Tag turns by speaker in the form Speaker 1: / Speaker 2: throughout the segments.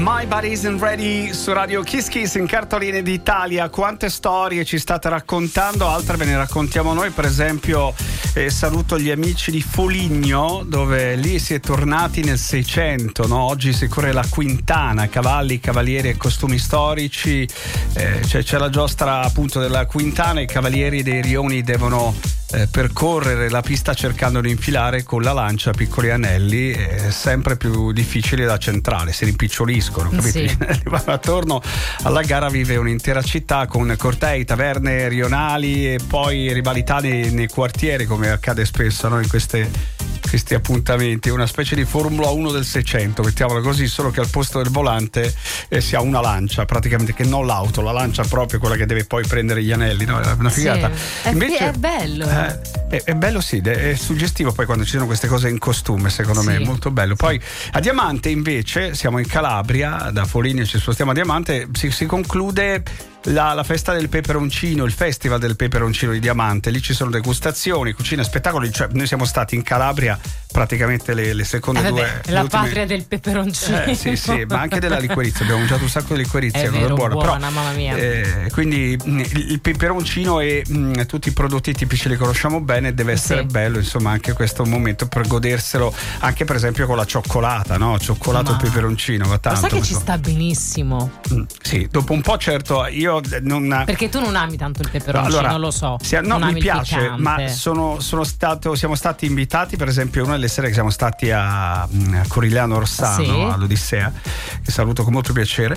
Speaker 1: My Body Isn't Ready su Radio Kiss Kiss in cartoline d'Italia. Quante storie ci state raccontando, altre ve ne raccontiamo noi. Per esempio saluto gli amici di Foligno, dove lì si è tornati nel 600, no? Oggi si corre la Quintana, cavalli, cavalieri e costumi storici. C'è la giostra appunto della Quintana, i cavalieri dei Rioni devono percorrere la pista cercando di infilare con la lancia piccoli anelli, sempre più difficili da centrare, si rimpiccioliscono, capito? Sì. Attorno alla gara vive un'intera città con cortei, taverne rionali e poi rivalità nei quartieri, come accade spesso, no? In questi appuntamenti, una specie di Formula 1 del 600, mettiamola così, solo che al posto del volante si ha una lancia, praticamente, che non l'auto, la lancia proprio, quella che deve poi prendere gli anelli, no? È una figata.
Speaker 2: Sì.
Speaker 1: Invece,
Speaker 2: è bello.
Speaker 1: È bello, sì, è suggestivo poi quando ci sono queste cose in costume, secondo me è molto bello. Poi a Diamante invece, siamo in Calabria, da Foligno ci spostiamo a Diamante, si conclude la festa del peperoncino, il festival del peperoncino di Diamante. Lì ci sono degustazioni, cucina, spettacoli, cioè noi siamo stati in Calabria praticamente le seconde due,
Speaker 2: la
Speaker 1: ultime...
Speaker 2: patria del peperoncino.
Speaker 1: Sì, ma anche della liquirizia, abbiamo mangiato un sacco di liquirizia,
Speaker 2: è vero, buona,
Speaker 1: però,
Speaker 2: mamma mia.
Speaker 1: Quindi il peperoncino e tutti i prodotti tipici li conosciamo bene, deve essere bello, insomma, anche questo momento per goderselo, anche per esempio con la cioccolata, no? Cioccolato e peperoncino, va tanto.
Speaker 2: Lo sai che ci sta benissimo.
Speaker 1: Sì, dopo un po', certo, io non...
Speaker 2: Perché tu non ami tanto il peperoncino,
Speaker 1: allora,
Speaker 2: lo so.
Speaker 1: No, mi piace, ma siamo stati invitati, per esempio, una delle sere che siamo stati a Corigliano Rossano, all'Odissea, che saluto con molto piacere,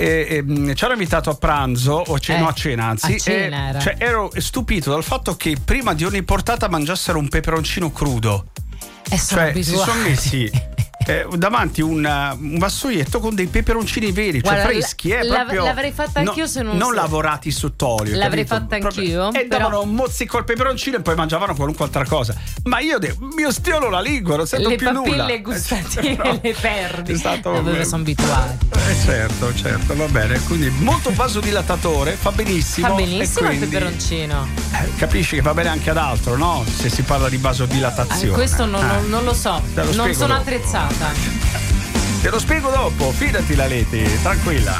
Speaker 1: e ci hanno invitato a pranzo o a cena, anzi, cioè, ero stupito dal fatto che prima di ogni portata mangiassero un peperoncino crudo.
Speaker 2: Cioè,
Speaker 1: si sono messi davanti un vassoietto con dei peperoncini veri, cioè freschi, proprio,
Speaker 2: l'avrei fatta anch'io, se non
Speaker 1: lavorati sott'olio,
Speaker 2: l'avrei fatta anch'io,
Speaker 1: e davano un mozzico al peperoncino e poi mangiavano qualunque altra cosa. Ma io mio stiolo la lingua, non sento più nulla.
Speaker 2: Le papille gustative le perdi.
Speaker 1: Dove
Speaker 2: sono abituati.
Speaker 1: Certo, va bene. Quindi molto vasodilatatore, fa benissimo
Speaker 2: il
Speaker 1: quindi,
Speaker 2: peperoncino.
Speaker 1: Capisci che va bene anche ad altro, no? Se si parla di vasodilatazione.
Speaker 2: Questo non lo so, non sono attrezzata.
Speaker 1: Te lo spiego dopo, fidati, la Leti, tranquilla.